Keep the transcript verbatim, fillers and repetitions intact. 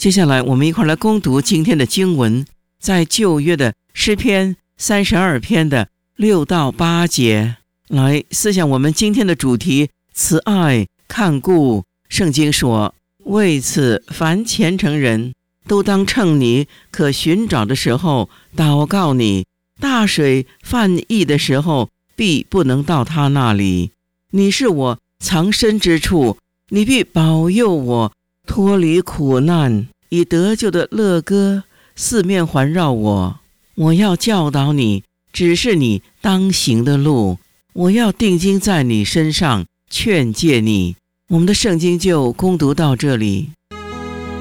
接下来我们一块来攻读今天的经文，在旧约的诗篇三十二篇的六到八节，来思想我们今天的主题：慈爱看顾。圣经说，为此凡虔诚人都当趁你可寻找的时候祷告你，大水泛溢的时候必不能到他那里。你是我藏身之处，你必保佑我脱离苦难，以得救的乐歌四面环绕我。我要教导你，指示你当行的路，我要定睛在你身上，劝诫你。我们的圣经就攻读到这里。